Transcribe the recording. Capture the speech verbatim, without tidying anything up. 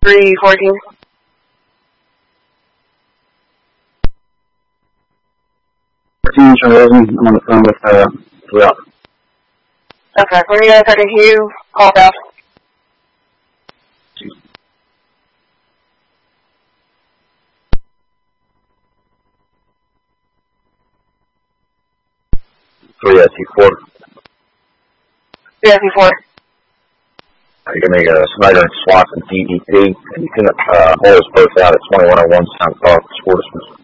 three fourteen. fourteen, Charlie, I'm on the phone with, uh, Will. Okay, when you guys are to Hugh, call back. three S E four. three S E four. You're going to make a Snyder and Swanson D D P, and you can uh, hold us both out at twenty-one oh one South Park, Sportsman.